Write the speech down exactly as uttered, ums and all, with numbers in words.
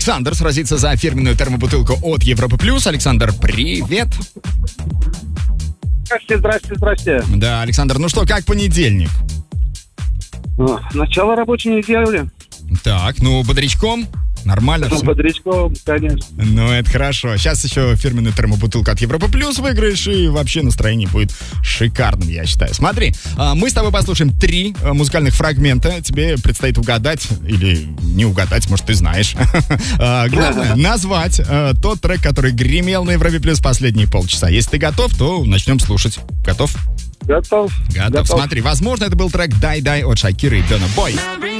Александр сразится за фирменную термобутылку от Европы Плюс. Александр, привет. Здрасте, здрасте, здрасте. Да, Александр, ну что, как понедельник? О, начало рабочей недели. Так, ну, бодрячком? Нормально Ну, все? бодрячком, конечно. Ну, это хорошо. Сейчас еще фирменную термобутылку от Европы Плюс выиграешь, и вообще настроение будет шикарным, я считаю. Смотри, мы с тобой послушаем три музыкальных фрагмента. Тебе предстоит угадать, или не угадать, может, ты знаешь. Главное, назвать тот трек, который гремел на Европе Плюс последние полчаса. Если ты готов, то начнем слушать. Готов? Готов. Готов. Готов. Смотри, возможно, это был трек «Дай-дай» от Шакиры и Дона Бой.